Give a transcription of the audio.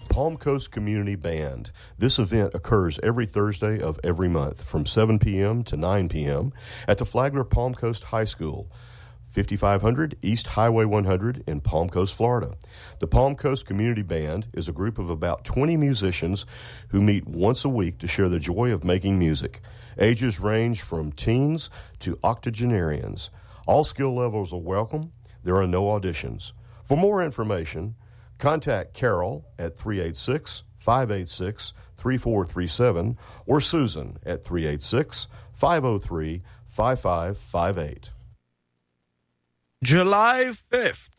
Palm Coast Community Band. This event occurs every Thursday of every month from 7 p.m. to 9 p.m. at the Flagler Palm Coast High School, 5500 East Highway 100 in Palm Coast, Florida. The Palm Coast Community Band is a group of about 20 musicians who meet once a week to share the joy of making music. Ages range from teens to octogenarians. All skill levels are welcome. There are no auditions. For more information, contact Carol at 386-586-3437 or Susan at 386-503-5558. July 5th,